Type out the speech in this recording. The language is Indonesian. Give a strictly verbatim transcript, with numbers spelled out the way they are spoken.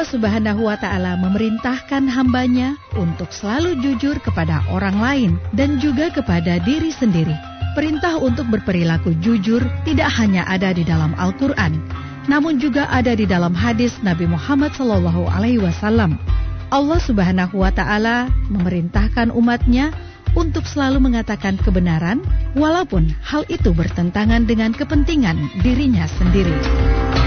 Subhanahu wa Ta'ala memerintahkan hambanya untuk selalu jujur kepada orang lain dan juga kepada diri sendiri. Perintah untuk berperilaku jujur tidak hanya ada di dalam Al-Quran, namun juga ada di dalam hadis Nabi Muhammad shallallahu alaihi wasallam. Allah Subhanahu wa Ta'ala memerintahkan umatnya untuk selalu mengatakan kebenaran, walaupun hal itu bertentangan dengan kepentingan dirinya sendiri.